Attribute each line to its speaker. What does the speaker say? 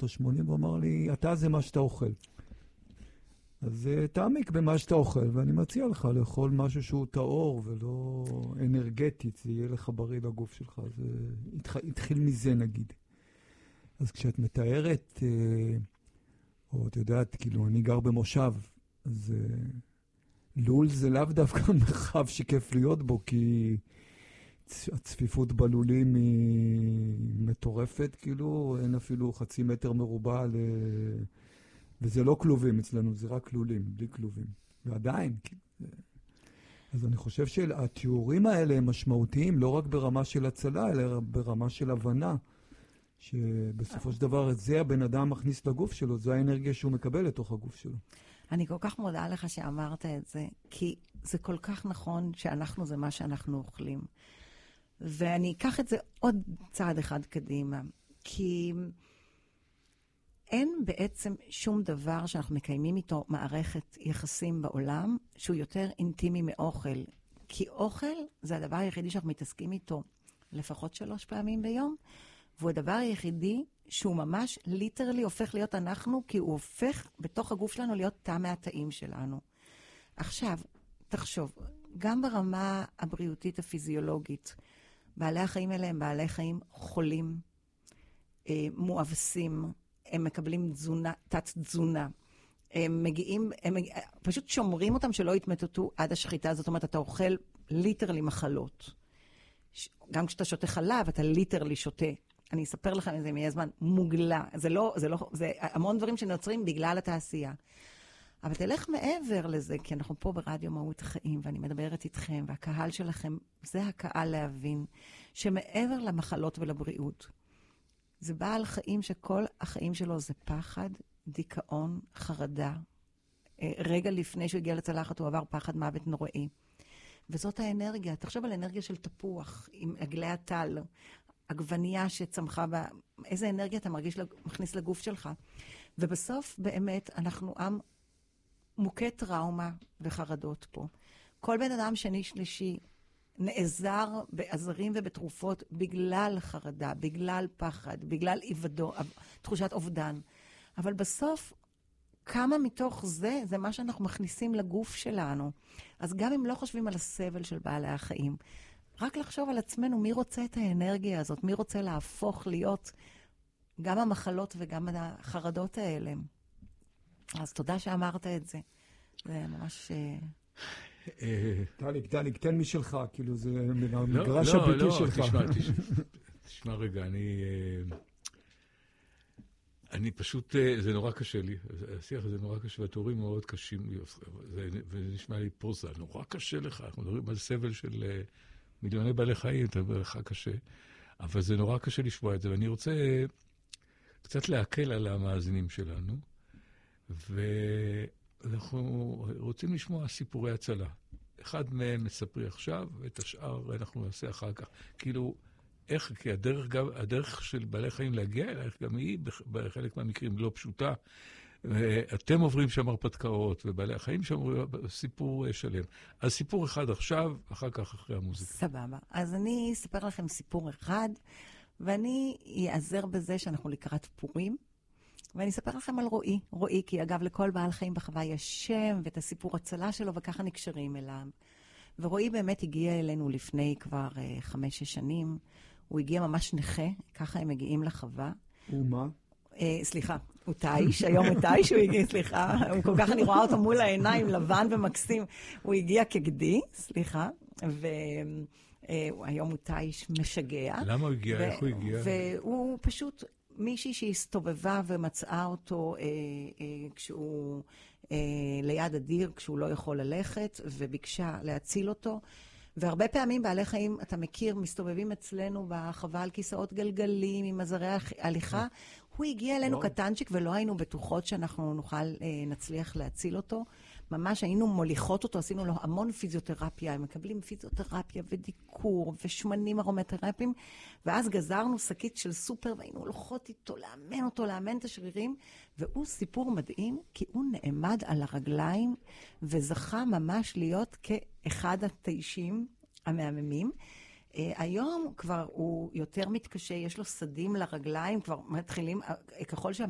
Speaker 1: כמעט או 80, הוא אמר לי, אתה זה מה שאתה אוכל. אז תעמיק במה שאתה אוכל, ואני מציע לך לאכול משהו שהוא טהור ולא אנרגטית, זה יהיה לך בריא לגוף שלך. זה התחיל מזה נגיד. אז כשאת מתארת, או את יודעת, כאילו אני גר במושב, אז לול זה לאו דווקא מרחב שכיף להיות בו, כי הצפיפות בלולים היא מטורפת, כאילו אין אפילו 0.5 מטר מרובע וזה לא כלובים אצלנו, זה רק לולים, בלי כלובים. ועדיין, אז אני חושב שהתיאורים האלה הם משמעותיים, לא רק ברמה של הצלה, אלא ברמה של הבנה, שבסופו של דבר זה הבן אדם מכניס לגוף שלו, זה האנרגיה שהוא מקבל לתוך הגוף שלו.
Speaker 2: אני כל כך מודה לך שאמרת את זה, כי זה כל כך נכון שאנחנו זה מה שאנחנו אוכלים. ואני אקח את זה עוד צעד אחד קדימה, כי אין בעצם שום דבר שאנחנו מקיימים איתו מערכת יחסים בעולם שהוא יותר אינטימי מאוכל. כי אוכל זה הדבר היחידי שאנחנו מתעסקים איתו לפחות 3 פעמים ביום, והוא הדבר היחידי שהוא ממש ליטרלי הופך להיות אנחנו, כי הוא הופך בתוך הגוף שלנו להיות תא מהתאים שלנו. עכשיו, תחשוב, גם ברמה הבריאותית הפיזיולוגית, בעלי החיים האלה הם בעלי חיים חולים, מואבסים, הם מקבלים תת-תזונה. הם מגיעים, פשוט שומרים אותם שלא יתמוטטו עד השחיטה. זאת אומרת, אתה אוכל ליטרלי מחלות. גם כשאתה שותה חלב, אתה ליטרלי שותה. אני אספר לכם איזה מי הזמן מוגלה. זה המון דברים שנוצרים בגלל התעשייה. אבל תלך מעבר לזה, כי אנחנו פה ברדיו מהות החיים, ואני מדברת איתכם, והקהל שלכם, זה הקהל להבין, שמעבר למחלות ולבריאות, זה בעל חיים שכל החיים שלו זה פחד, דיכאון, חרדה. רגע לפני שהוא הגיע לצלחת, הוא עבר פחד מוות נוראי. וזאת האנרגיה. תחשוב על אנרגיה של תפוח, עם עגלי הטל, עגבנייה שצמחה בה, איזה אנרגיה אתה מכניס לגוף שלך. ובסוף באמת אנחנו עם מוכה טראומה וחרדות פה. כל בן אדם שני שלישי נעזר בעזרים ובתרופות בגלל חרדה, בגלל פחד, בגלל תחושת אובדן. אבל בסוף, כמה מתוך זה, זה מה שאנחנו מכניסים לגוף שלנו. אז גם אם לא חושבים על הסבל של בעלי החיים, רק לחשוב על עצמנו, מי רוצה את האנרגיה הזאת? מי רוצה להפוך להיות גם המחלות וגם החרדות האלה? אז תודה שאמרת את זה. זה ממש...
Speaker 1: טליק, תן משלך, כאילו זה מגרש הביטוי שלך.
Speaker 3: תשמע רגע, אני פשוט, זה נורא קשה לי, השיח הזה נורא קשה, והתיאורים מאוד קשים לי, וזה נשמע לי פרוזה, נורא קשה לך, אנחנו מדברים על סבל של מיליוני בעלי חיים, אתה אומר לך קשה, אבל זה נורא קשה לשמוע את זה, ואני רוצה קצת להקל על המאזינים שלנו, ואנחנו רוצים לשמוע סיפורי הצלה. אחד מהם מספרי עכשיו, ואת השאר אנחנו נעשה אחר כך. כאילו, איך, כי הדרך של בעלי חיים להגיע אלייך, גם היא בחלק מהמקרים לא פשוטה. אתם עוברים שם הרפתקאות, ובעלי החיים שם סיפור שלם. אז סיפור אחד עכשיו, אחר כך אחרי המוזיקה.
Speaker 2: סבבה. אז אני אספר לכם סיפור אחד, ואני אעזר בזה שאנחנו לקראת פורים, ואני אספר לכם על רועי, כי אגב לכל בעל חיים בחווה יש שם, ואת הסיפור הצלה שלו, וככה נקשרים אליו. ורועי באמת הגיע אלינו לפני כבר 5-6 שנים, הוא הגיע ממש נכה, ככה הם מגיעים לחווה.
Speaker 1: ומה?
Speaker 2: סליחה, הוא תאיש, היום הוא תאיש, הוא הגיע, סליחה, הוא כל כך, אני רואה אותו מול העיניים, לבן ומקסים, הוא הגיע כגדי, סליחה, והיום הוא תאיש משגע.
Speaker 3: למה הוא הגיע? איך הוא הגיע?
Speaker 2: והוא פשוט מישהי שהסתובבה ומצאה אותו כשהוא ליד הדיר, כשהוא לא יכול ללכת, וביקשה להציל אותו. והרבה פעמים בעלי חיים, אתה מכיר, מסתובבים אצלנו בחווה על כיסאות גלגלים, עם עזרי הליכה. הוא הגיע אלינו קטנצ'יק, ולא היינו בטוחות שאנחנו נצליח להציל אותו. ממש היינו מוליכות אותו, עשינו לו המון פיזיותרפיה, הם מקבלים פיזיותרפיה ודיקור ושמנים ארומתרפיים, ואז גזרנו שקית של סופר, והיינו הולכות איתו, לאמן את השרירים, והוא סיפור מדהים, כי הוא נעמד על הרגליים, וזכה ממש להיות כאחד התאישים המהממים. היום כבר הוא יותר מתקשה, יש לו סדים לרגליים, כבר מתחילים, ככל